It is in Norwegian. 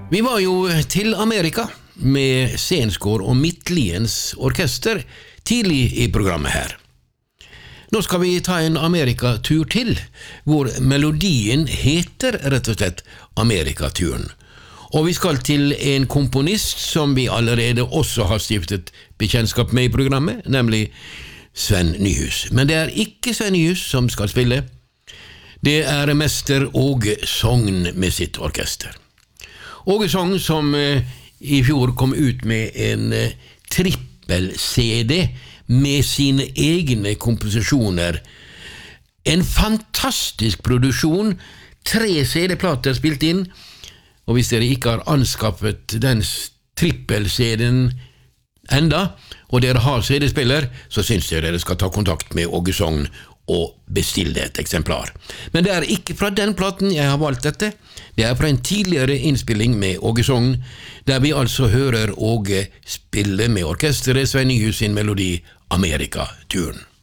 Vi var jo til Amerika med Stensgaard og Midtliens orkester tidlig i programmet her. Nå skal vi ta en Amerikatur til, hvor melodien heter rett og slett Amerikaturen. Og vi skal til en komponist som vi allerede også har stiftet bekjentskap med i programmet, nemlig Sven Nyhus. Men det er ikke Sven Nyhus som skal spille. Det er mester Åge Sogn med sitt orkester. Åge Sogn som i fjor kom ut med en trippel-CD med sine egne komposisjoner. En fantastisk produksjon, 3 CD-plater spilt inn, og hvis dere ikke har anskaffet den trippel-CD-en enda, og dere har CD-spiller, så synes jeg dere skal ta kontakt med Åge Sogn og bestille et eksemplar. Men det er ikke fra den platen jeg har valgt dette. Det er fra en tidligere innspilling med Åge Sogn, der vi altså hører Åge spille med orkesteret Sven Nyhus sin melodi Amerikaturen.